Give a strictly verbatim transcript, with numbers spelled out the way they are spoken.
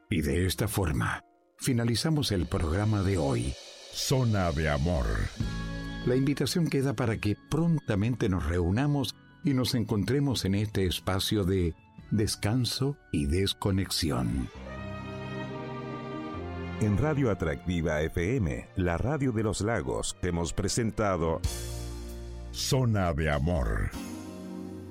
Y de esta forma, finalizamos el programa de hoy. Zona de Amor. La invitación queda para que prontamente nos reunamos y nos encontremos en este espacio de descanso y desconexión. En Radio Atractiva F M, la radio de los lagos, hemos presentado Zona de Amor.